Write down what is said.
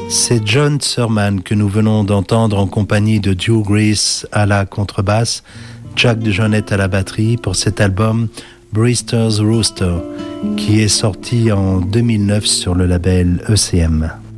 C'est John Surman que nous venons d'entendre en compagnie de Drew Grace à la contrebasse, Jack DeJohnette à la batterie pour cet album Brewster's Rooster qui est sorti en 2009 sur le label ECM.